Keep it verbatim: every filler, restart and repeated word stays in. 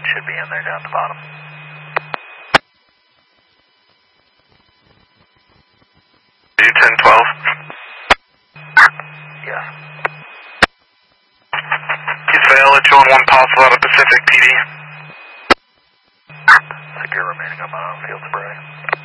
should be in there down at the bottom. ten twelve? Yes. He's fail at two one one possible out of Pacific P D. Secure remaining on my own field spray.